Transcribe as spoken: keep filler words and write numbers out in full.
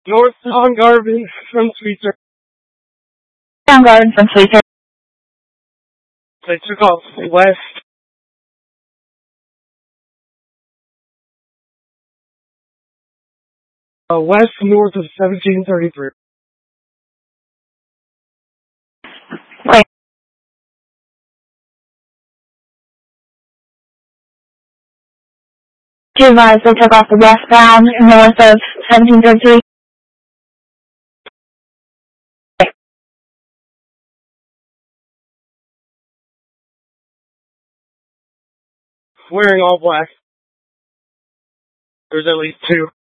North Soundgarden from Sweetser. Soundgarden from Sweetser. They took off west. Uh, west north of seventeen thirty-three. Right. Do you advise they took off the westbound north of seventeen thirty-three? Wearing all black. There's at least two.